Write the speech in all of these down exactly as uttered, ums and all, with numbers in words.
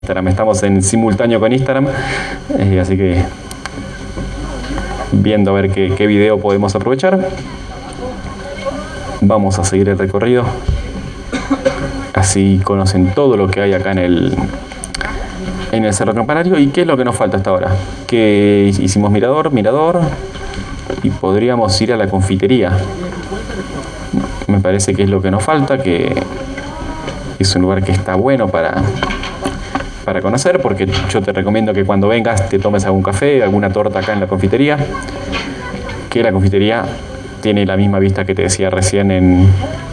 Instagram. Estamos en simultáneo con Instagram, eh, así que viendo a ver qué, qué video podemos aprovechar. Vamos a seguir el recorrido, así conocen todo lo que hay acá en el en el Cerro Campanario. ¿Y qué es lo que nos falta hasta ahora? Que hicimos mirador, mirador y podríamos ir a la confitería. Me parece que es lo que nos falta, que es un lugar que está bueno para para conocer, porque yo te recomiendo que cuando vengas te tomes algún café, alguna torta acá en la confitería, que la confitería tiene la misma vista que te decía recién en,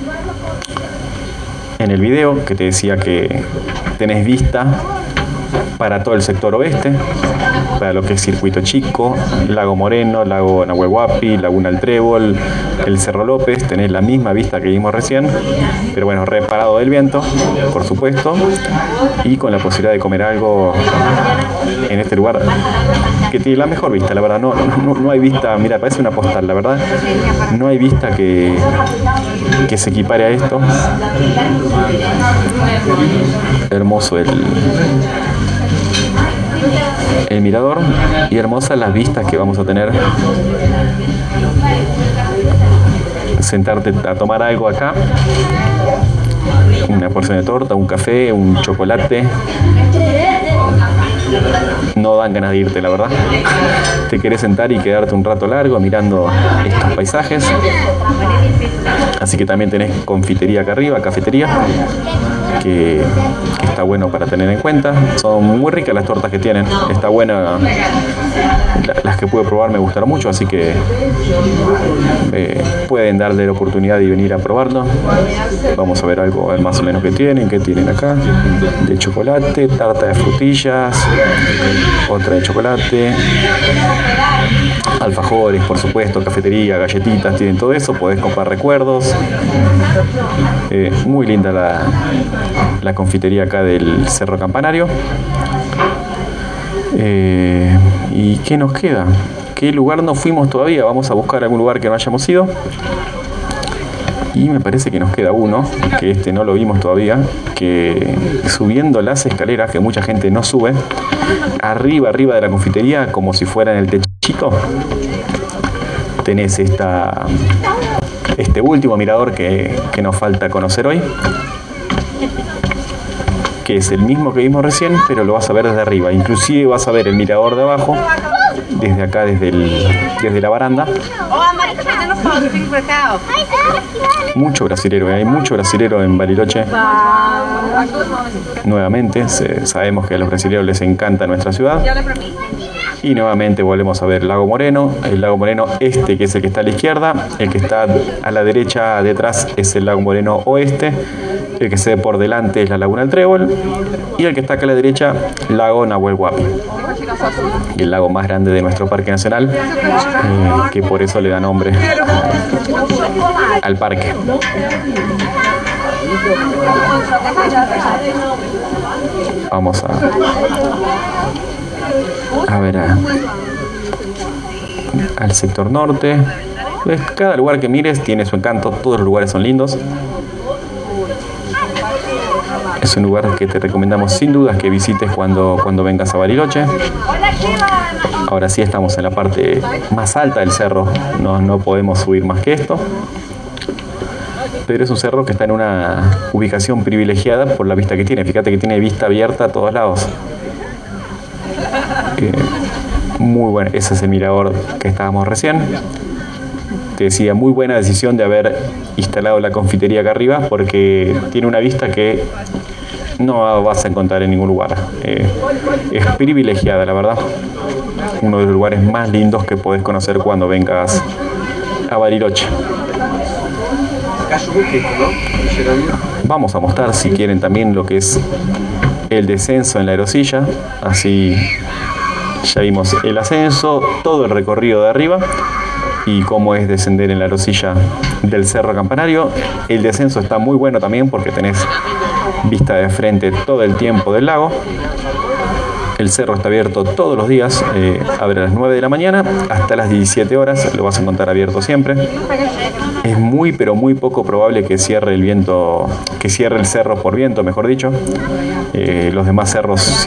en el video, que te decía que tenés vista para todo el sector oeste, para lo que es Circuito Chico, Lago Moreno, Lago Nahuel Huapi, Laguna El Trébol, el Cerro López. Tenés la misma vista que vimos recién, pero bueno, reparado del viento, por supuesto, y con la posibilidad de comer algo en este lugar que tiene la mejor vista, la verdad. No, no, no hay vista, mira, parece una postal, la verdad. No hay vista que, que se equipare a esto. Hermoso el... el mirador y hermosas las vistas que vamos a tener. Sentarte a tomar algo acá, una porción de torta, un café, un chocolate, no dan ganas de irte, la verdad. Te querés sentar y quedarte un rato largo mirando estos paisajes. Así que también tenés confitería acá arriba, cafetería, que, que está bueno para tener en cuenta. Son muy ricas las tortas que tienen. Está buena, las que pude probar me gustaron mucho, así que eh, pueden darle la oportunidad de venir a probarlo. Vamos a ver algo más o menos que tienen, que tienen acá. De chocolate, tarta de frutillas, otra de chocolate, alfajores, por supuesto, cafetería, galletitas, tienen todo eso. Podés comprar recuerdos. Eh, muy linda la, la confitería acá del Cerro Campanario. Eh, ¿Y qué nos queda? ¿Qué lugar no fuimos todavía? Vamos a buscar algún lugar que no hayamos ido. Y me parece que nos queda uno, que este no lo vimos todavía, que subiendo las escaleras, que mucha gente no sube, arriba, arriba de la confitería, como si fuera en el techito, tenés esta, este último mirador que, que nos falta conocer hoy, que es el mismo que vimos recién, pero lo vas a ver desde arriba. Inclusive vas a ver el mirador de abajo, desde acá, desde, el, desde la baranda. Mucho brasilero, hay mucho brasilero en Bariloche. Nuevamente, se, sabemos que a los brasileños les encanta nuestra ciudad. Y nuevamente volvemos a ver el Lago Moreno, el Lago Moreno este, que es el que está a la izquierda. El que está a la derecha detrás es el Lago Moreno oeste. El que se ve por delante es la Laguna El Trébol. Y el que está acá a la derecha, Lago Nahuel Huapi, el lago más grande de nuestro parque nacional, eh, que por eso le da nombre al parque. Vamos a a ver a, al sector norte. Cada lugar que mires tiene su encanto, todos los lugares son lindos. Es un lugar que te recomendamos sin dudas que visites cuando, cuando vengas a Bariloche. Ahora sí estamos en la parte más alta del cerro, no, no podemos subir más que esto. Pero es un cerro que está en una ubicación privilegiada por la vista que tiene. Fíjate que tiene vista abierta a todos lados. Eh, muy bueno, ese es el mirador que estábamos recién. Te decía, muy buena decisión de haber instalado la confitería acá arriba, porque tiene una vista que no vas a encontrar en ningún lugar. Eh, es privilegiada, la verdad. Uno de los lugares más lindos que podés conocer cuando vengas a Bariloche. Vamos a mostrar, si quieren, también lo que es el descenso en la Aerosilla. Así ya vimos el ascenso, todo el recorrido de arriba y cómo es descender en la Aerosilla del Cerro Campanario. El descenso está muy bueno también porque tenés vista de frente todo el tiempo del lago. El cerro está abierto todos los días, eh, abre a las nueve de la mañana hasta las diecisiete horas, lo vas a encontrar abierto siempre. Es es muy pero muy poco probable que cierre el viento, que cierre el cerro por viento, mejor dicho. Eh, los demás cerros